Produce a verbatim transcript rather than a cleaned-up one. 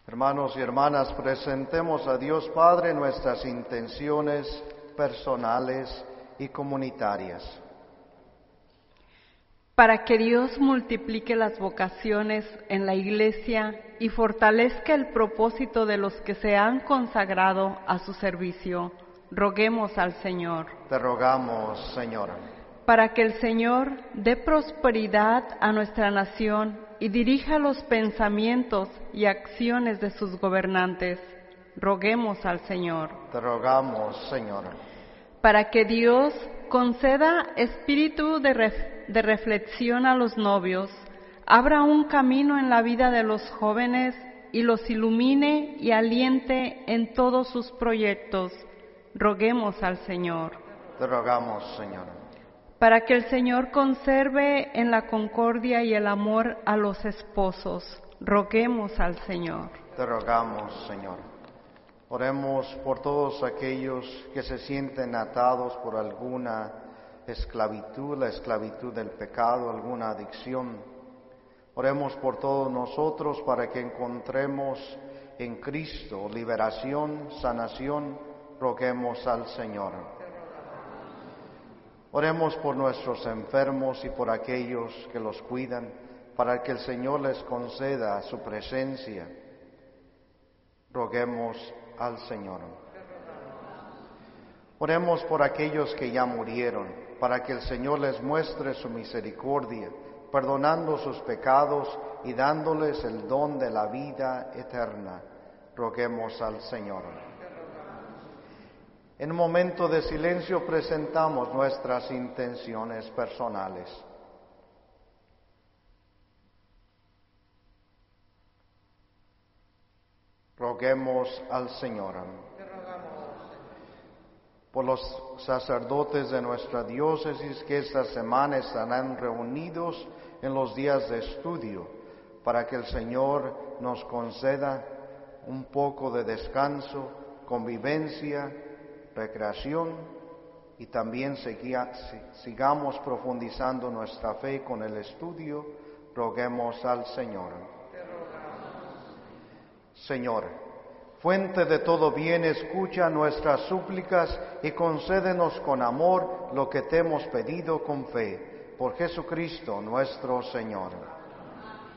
Hermanos y hermanas, presentemos a Dios Padre nuestras intenciones personales y comunitarias. Para que Dios multiplique las vocaciones en la Iglesia y fortalezca el propósito de los que se han consagrado a su servicio, roguemos al Señor. Te rogamos, Señor. Para que el Señor dé prosperidad a nuestra nación y dirija los pensamientos y acciones de sus gobernantes, roguemos al Señor. Te rogamos, Señor. Para que Dios conceda espíritu de, ref- de reflexión a los novios, abra un camino en la vida de los jóvenes y los ilumine y aliente en todos sus proyectos, roguemos al Señor. Te rogamos, Señor. Para que el Señor conserve en la concordia y el amor a los esposos, roguemos al Señor. Te rogamos, Señor. Oremos por todos aquellos que se sienten atados por alguna esclavitud, la esclavitud del pecado, alguna adicción. Oremos por todos nosotros para que encontremos en Cristo liberación, sanación, roguemos al Señor. Oremos por nuestros enfermos y por aquellos que los cuidan, para que el Señor les conceda su presencia. Roguemos al Señor. Oremos por aquellos que ya murieron, para que el Señor les muestre su misericordia, perdonando sus pecados y dándoles el don de la vida eterna. Roguemos al Señor. En un momento de silencio presentamos nuestras intenciones personales. Roguemos al Señor. Por los sacerdotes de nuestra diócesis que esta semana estarán reunidos en los días de estudio, para que el Señor nos conceda un poco de descanso, convivencia, recreación y también seguía, sigamos profundizando nuestra fe con el estudio, roguemos al Señor. Señor, fuente de todo bien, escucha nuestras súplicas y concédenos con amor lo que te hemos pedido con fe. Por Jesucristo nuestro Señor.